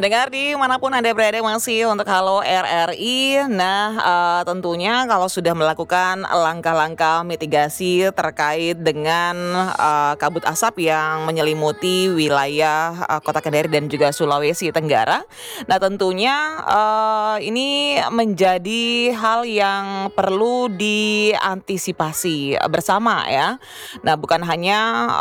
Pendengar dimanapun Anda berada masih untuk Halo RRI. Nah, tentunya kalau sudah melakukan langkah-langkah mitigasi terkait dengan kabut asap yang menyelimuti wilayah Kota Kendari dan juga Sulawesi Tenggara. Nah, tentunya ini menjadi hal yang perlu diantisipasi bersama ya. Nah, bukan hanya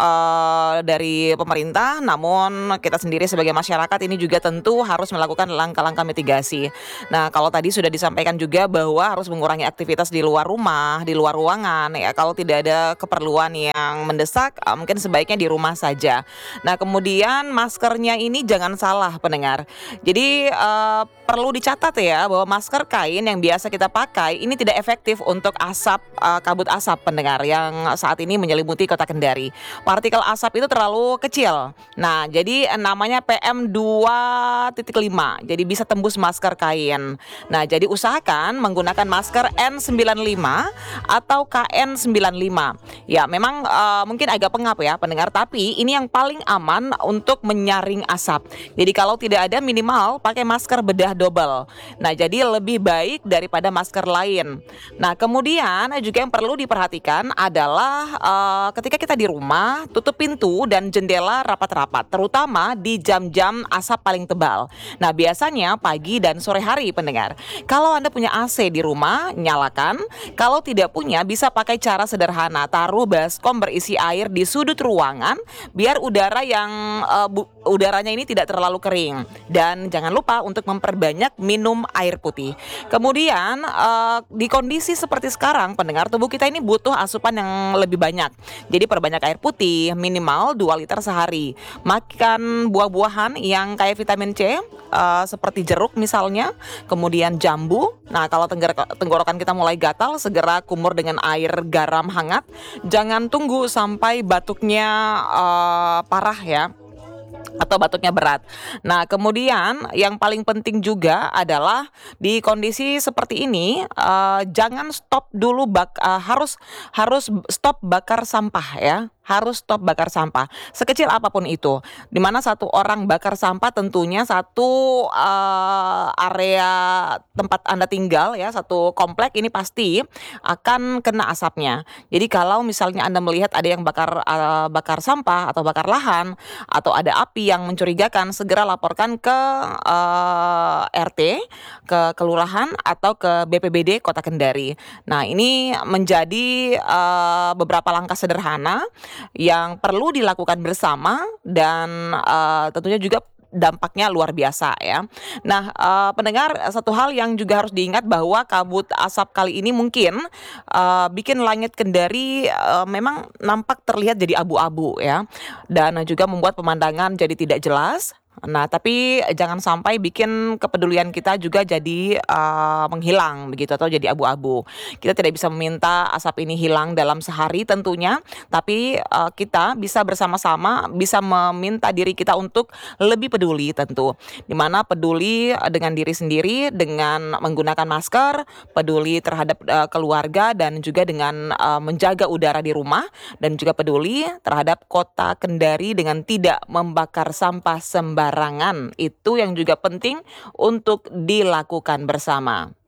dari pemerintah, namun kita sendiri sebagai masyarakat ini juga tentu harus melakukan langkah-langkah mitigasi. Nah, kalau tadi sudah disampaikan juga bahwa harus mengurangi aktivitas di luar rumah, di luar ruangan ya. Kalau tidak ada keperluan yang mendesak, mungkin sebaiknya di rumah saja. Nah, kemudian maskernya ini jangan salah pendengar. Jadi perlu dicatat ya bahwa masker kain yang biasa kita pakai ini tidak efektif untuk kabut asap pendengar yang saat ini menyelimuti Kota Kendari. Partikel asap itu terlalu kecil. Nah, jadi namanya PM2.5. Jadi bisa tembus masker kain. Nah, jadi usahakan menggunakan masker N95 atau KN95. Ya, memang mungkin agak pengap ya pendengar, tapi ini yang paling aman untuk menyaring asap. Jadi kalau tidak ada, minimal pakai masker bedah double. Nah, jadi lebih baik daripada masker lain. Nah, kemudian juga yang perlu diperhatikan adalah ketika kita di rumah, tutup pintu dan jendela rapat-rapat, terutama di jam-jam asap paling tebal. Nah, biasanya pagi dan sore hari pendengar. Kalau Anda punya AC di rumah, nyalakan. Kalau tidak punya, bisa pakai cara sederhana, taruh baskom berisi air di sudut ruangan biar udaranya ini tidak terlalu kering. Dan jangan lupa untuk memperbanyak minum air putih. Kemudian di kondisi seperti sekarang pendengar, tubuh kita ini butuh asupan yang lebih banyak. Jadi perbanyak air putih minimal 2 liter sehari. Makan buah-buahan yang kayak vitamin C seperti jeruk misalnya, kemudian jambu. Nah, kalau tenggorokan kita mulai gatal, segera kumur dengan air garam hangat. Jangan tunggu sampai batuknya parah ya, atau batuknya berat. Nah, kemudian yang paling penting juga adalah di kondisi seperti ini jangan stop dulu harus stop bakar sampah ya. Harus stop bakar sampah sekecil apapun itu. Dimana satu orang bakar sampah tentunya satu area tempat Anda tinggal ya, satu komplek ini pasti akan kena asapnya. Jadi kalau misalnya Anda melihat ada yang bakar sampah atau bakar lahan atau ada api yang mencurigakan, segera laporkan ke RT, ke kelurahan atau ke BPBD Kota Kendari. Nah, ini menjadi beberapa langkah sederhana yang perlu dilakukan bersama dan tentunya juga dampaknya luar biasa ya. Nah, pendengar, satu hal yang juga harus diingat bahwa kabut asap kali ini mungkin bikin langit Kendari memang nampak terlihat jadi abu-abu ya, dan juga membuat pemandangan jadi tidak jelas. Nah, tapi jangan sampai bikin kepedulian kita juga jadi menghilang begitu atau jadi abu-abu. Kita tidak bisa meminta asap ini hilang dalam sehari tentunya, tapi kita bisa bersama-sama bisa meminta diri kita untuk lebih peduli tentu. Dimana peduli dengan diri sendiri dengan menggunakan masker, peduli terhadap keluarga dan juga dengan menjaga udara di rumah, dan juga peduli terhadap Kota Kendari dengan tidak membakar sampah sembarangan. Itu yang juga penting untuk dilakukan bersama.